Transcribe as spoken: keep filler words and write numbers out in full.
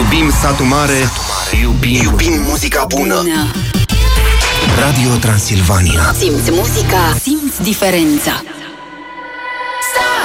Iubim satul mare, iubim, iubim muzica bună. bună. Radio Transilvania. Simți muzica, simți diferența.